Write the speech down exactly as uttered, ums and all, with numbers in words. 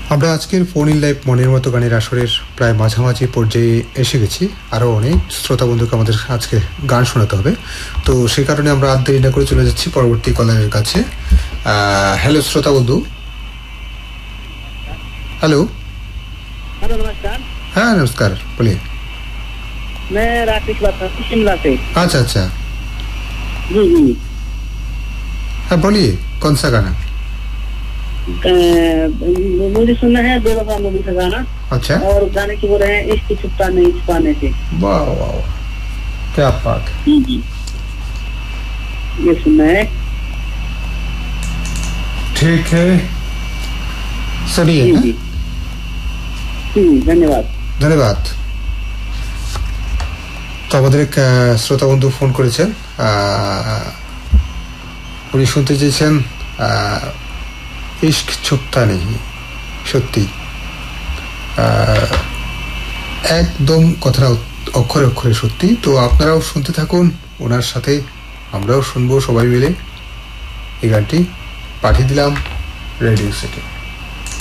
আমরা আজকের phone in live মনের মতো গানের আসরের প্রায় মাঝামাঝি পর্যায়ে এসে গেছি। আরও অনেক শ্রোতা বন্ধুকে আমাদের আজকে গান শোনাতে হবে, তো সেই কারণে আমরা আর দেরি না করে চলে যাচ্ছি পরবর্তী কলারের কাছে। হ্যালো শ্রোতা বন্ধু। হ্যালো। हेलो नमस्कार। हाँ नमस्कार, बोलिए। मैं राकेश बात कर रहा हूँ शिमला से। अच्छा अच्छा, जी जी। हाँ बोलिए, कौन सा गाना? अ, मुझे सुनना है बेवफा मूवी का गाना। अच्छा। और गाने की बोल रहे हैं इश्क छुपता नहीं छुपाने से। वाह वाह वाह, क्या बात। जी जी, ये सुनना है। ठीक है, सुनिए। जी जी जी, धन्यवाद ধন্যবাদ। তো আমাদের এক শ্রোতা বন্ধু ফোন করেছেন, উনি শুনতে চেয়েছেন ইশক ছুপতা নেই। সত্যি একদম কথাটা অক্ষরে অক্ষরে সত্যি। তো আপনারাও শুনতে থাকুন, ওনার সাথে আমরাও শুনবো সবাই মিলে। এই গানটি পাঠিয়ে দিলাম রেডিও সেটে।